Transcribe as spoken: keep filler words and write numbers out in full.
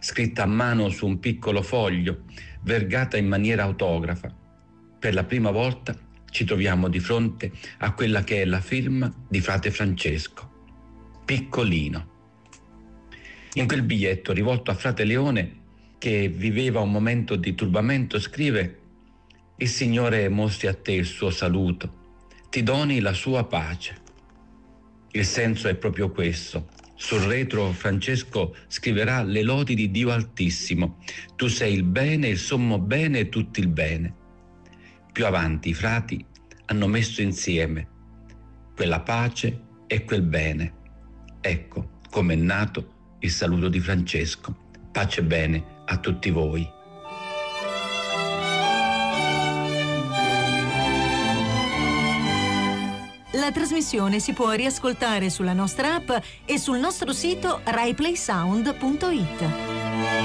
scritta a mano su un piccolo foglio, vergata in maniera autografa. Per la prima volta ci troviamo di fronte a quella che è la firma di frate Francesco. Piccolino. In quel biglietto rivolto a frate Leone, che viveva un momento di turbamento, scrive: «Il Signore mostri a te il suo saluto, ti doni la sua pace». Il senso è proprio questo. Sul retro Francesco scriverà le lodi di Dio Altissimo: «Tu sei il bene, il sommo bene e tutto il bene». Più avanti i frati hanno messo insieme quella pace e quel bene. Ecco come è nato il saluto di Francesco. Pace e bene a tutti voi. La trasmissione si può riascoltare sulla nostra app e sul nostro sito rai play sound punto it.